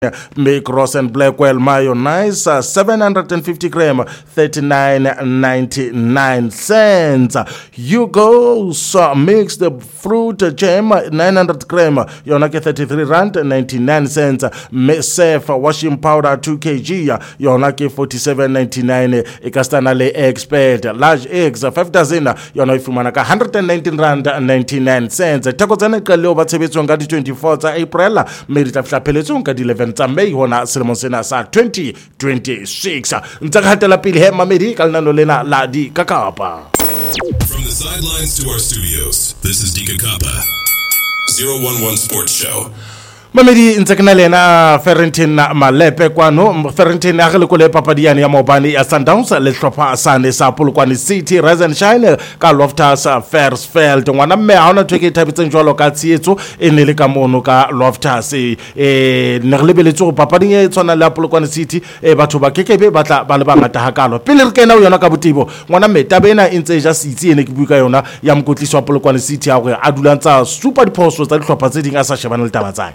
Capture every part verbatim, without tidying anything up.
Make Ross and Blackwell mayonnaise, uh, seven hundred fifty gram, thirty-nine ninety-nine cents. Hugo's uh, mixed fruit jam, nine hundred gram, yonake thirty-three rand ninety-nine cents. Mesef washing powder two kilograms, yonake forty-seven ninety-nine. Ikastana le expert large eggs five dozen, yona ifumanaka one hundred nineteen rand ninety-nine cents. Takozane kaleo ba tshebetsong ka di twenty-four tsa April, mme tla fhlapheletsong ka di eleven tsa May hona selemong sena sa twenty twenty-six. Ntse ka hatela pele he mamedi ka lenano lena la di kakapa. From the sidelines to our studios, this is Dika Kappa, zero one one Sports Show. Mamedi ntse ke na lena Ferrentin Malepe kwano. Ferrentin a gele kole papadiane ya Mobani ya Sundowns le hlopha sane sa Polokwane City Rise and Shine ka Loftus Versfeld. Ngwana mme ha ona thweke thabitseng jwalo ka tsietso e ne le ka mono ka Loftus e ne re lebeletse go papading e tsona le Polokwane City e batho ba kekebe batla ba le bangata hakalo pele re kena o yona ka botebo. Ngwana mme tabena e ntse ja sitsi ene ke buka yona ya mokotliso wa Polokwane City ha gore a dulantsa super diphoso tsa dihlopha tse ding a sa shebana le taba tsae.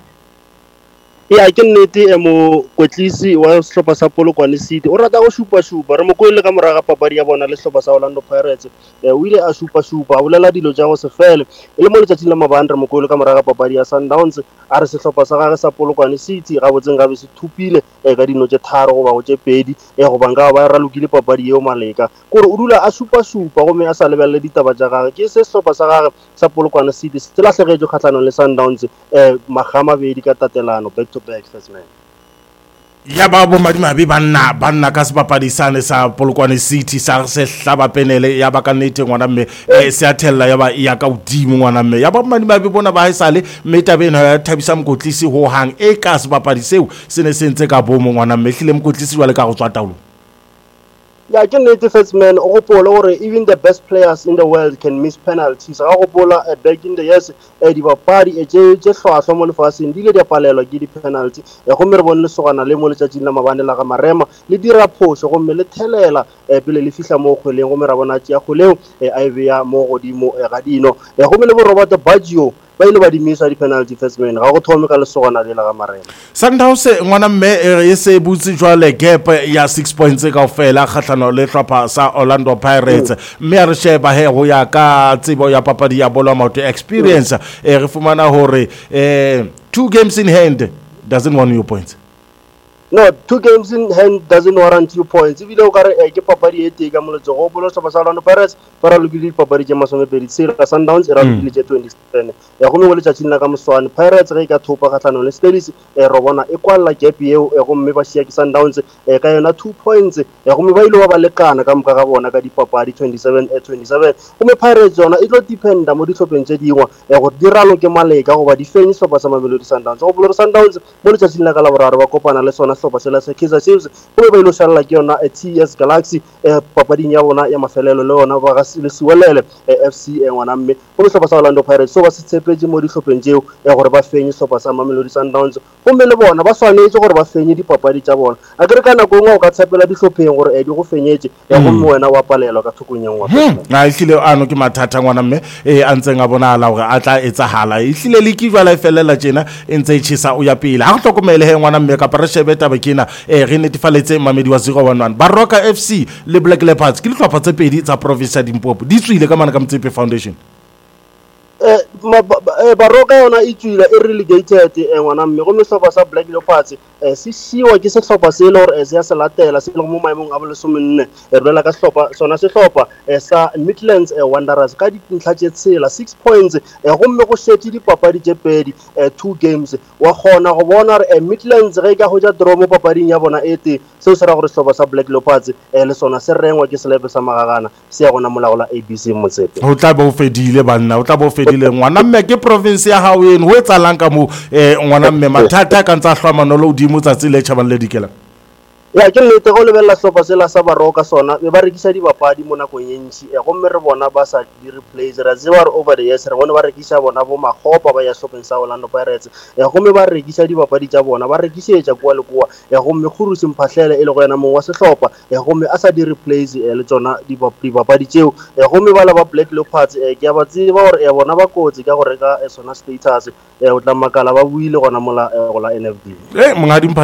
Ya ke nnete e mo kwetlisi wa sehlopha sa Polokwane City o rata go shupa shupa re mo koile ka moraga papadi ya bona le sehlopha sa Orlando Pirates o ile a shupa shupa o lela dilo tsa go se fele e le mo letsatsing la mabane re mo koile ka moraga papadi ya Sundowns a re sehlopha sa gagwe sa Polokwane City ga botseng ga be se thupile ka dino tse tharo go ba go tse pedi e go banga ba ra lokile papadi eo maleka gore o dula a shupa shupa go me a sa lebelle ditaba tsa gagwe ke se sehlopha sa gagwe sa Polokwane City se la hlegetse kgatlhanong le Sundowns eh magama bedi ka tatelano back to back first man. Ya ba bo madimabe banna banna ka sebapadi sane sa Polokwane City sa se hlaba penele ya ba ka nnete ngwana mme e se a thella ya ba ya ka udimo ngwana mme ya ba madimabe bona ba haisale metabena ya thabisa mokotlisi ho hang e ka sebapadi seo se ne se ntse ka bomo ngwana mme hlile mokotlisi wa le ka go tswa taulo. Yeah, I can native first man or even the best players in the world can miss penalties. Ogopola uh, back in the years uh, di bapadi e je je hlwa hlomo le fasing di le di palelwa ke di penalty e go mere bonne sogana le mo letsatsing la mabane la ga marema le dira phoso go me le thelela pele le fihla mo kgweleng go mera bona tsia kgoleo a e beya mo godimo ga dino e go me le bo Robert Baggio ba ile ba di misa di penalty first man ga go thome ka le sogana le la ga marema. Sundowns ngwana mme e se butse jwale gap ya six points ka ofela kgatlhano le hlopha sa Orlando Pirates mme re sheba he go ya ka tsebo ya papadi ya bolo maoto experience e re fumana hore eh two games in hand doesn't want you points. No, two games in hand doesn't warrant you points. If you don't get papadi e tega mo letso go bolo sa Orlando Pirates para lokile papadi je masome pedi se la Sundowns era lokile je twenty-seven ya go me le tšatšing la ka moswane Pirates ge ka thopa kgatlhanong le Steelers e ro bona e kwalla gap eo e go mme ba sia ke Sundowns e ka yona two points ya go me ba ile ba lekana ka moka ga bona ka dipapadi twenty-seven e twenty-seven go me Pirates yona e tlo dependa mo ditlhopheng tse dingwe e go diralo ke maleka go ba difense so ba sa Mamelodi Sundowns go bolo Sundowns mo le tšatšing la ka la boraro ba kopana le sona hlopa se la se Kaizer Chiefs go ba ile shalla ke yona T S Galaxy e papading ya bona ya mafelelo le yona ba ga le suwelele F C e ngwana mme go le hlopa sa Orlando Pirates so ba se tshepetse mo ditlhopheng tseo e gore ba fenye hlopa sa Mamelodi Sundowns go mme le bona ba swanetse gore ba fenye dipapadi tsa bona a ke re ka nako ngwe o ka tshepela ditlhopheng gore e di go fenyetse ya go mme wena wa palelwa ka thokonyeng wa na ihlile ano ke mathata ngwana mme e a ntseng a bona ala gore a tla etsahala ihlile le ke jwala e felela tjena e ntse e tshisa o ya pele ha go hlokomele he ngwana mme ka pre shebe taba kena e re netefaletse mamedi wa zero one one Baroka F C le Black Leopards ke ditlhopha tse pedi tsa province ya Limpopo di tswile ka mana ka Motsepe Foundation. eh Baroka yona e tswile e relegated e ngwana mme go mehlopha sa Black Leopards eh se siwa ke sehlopha se le gore se ya se latela se le mo maemong a bolesomenne e rela ka sehlopha sona sehlopha sa Midlands Wanderers ka dintlha tse tsela six points e go mme go shetse dipapadi tse pedi two games wa gona go bona re Midlands ge ka go ja draw mo papading ya bona e te se se ra gore sehlopha sa Black Leopards le sona se rengwa ke selepe sa magagana se ya gona molagola A B C Motsepe o tla bo fedile banna o tla bo fedile ngwana mme ke province ya hao eno ho etsalang ka mo ngwana mme mathata ka ntsa hlwa manolo di mo tsa tsile tšhabang le dikela ya ke nnete go lebella hlopa sela sa baroka sona be ba rekisa dibapadi mo nakong e ntši go mme re bona ba sa di replace ra tseba re over the years re bone ba rekisa bona bo magopa ba ya shopeng sa Orlando Pirates go mme ba rekisa dibapadi tša bona ba rekisetša kwa le kwa go mme Khurusi Mphahlele e le go yena mong wa sehlopa go mme a sa di replace le tsona dibapadi tšeo go mme ba la ba Black Leopards ke a ba tseba gore ya bona ba kotsi ka go reka sona status o tla makala ba buile gona mola go la N F D. Eh mongadi